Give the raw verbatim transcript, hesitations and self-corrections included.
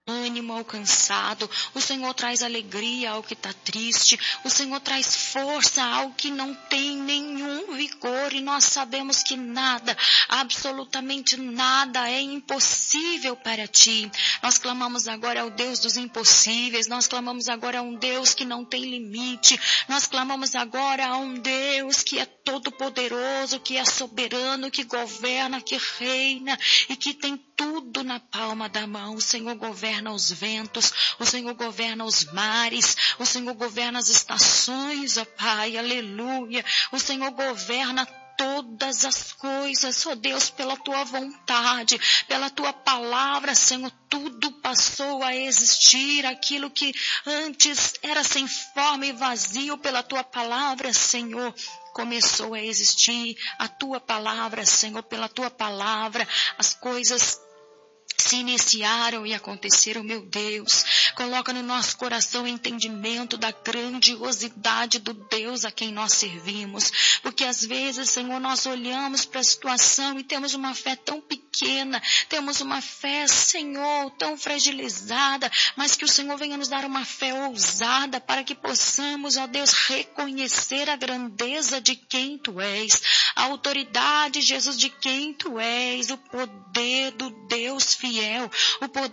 ânimo ao cansado, o Senhor traz alegria ao que está triste, o Senhor traz força ao que não tem nenhum vigor, e nós sabemos que nada, absolutamente nada é impossível para ti. Nós clamamos agora ao Deus dos impossíveis, nós clamamos agora a um Deus que não tem limite, nós clamamos agora a um Deus que é todo poderoso, que é soberano, que governa, que reina e que tem tudo na palma da mão. O Senhor governa os ventos, o Senhor governa os mares, o Senhor governa as estações, ó Pai, aleluia. O Senhor governa todas as coisas, ó Deus, pela tua vontade, pela tua palavra, Senhor, tudo passou a existir, aquilo que antes era sem forma e vazio, pela tua palavra, Senhor, começou a existir. A tua palavra, Senhor, pela tua palavra, as coisas se iniciaram e aconteceram, meu Deus. Coloca no nosso coração o entendimento da grandiosidade do Deus a quem nós servimos. Porque às vezes, Senhor, nós olhamos para a situação e temos uma fé tão pequena, temos uma fé, Senhor, tão fragilizada, mas que o Senhor venha nos dar uma fé ousada para que possamos, ó Deus, reconhecer a grandeza de quem Tu és, a autoridade, Jesus, de quem Tu és, o poder do Deus fiel, o poder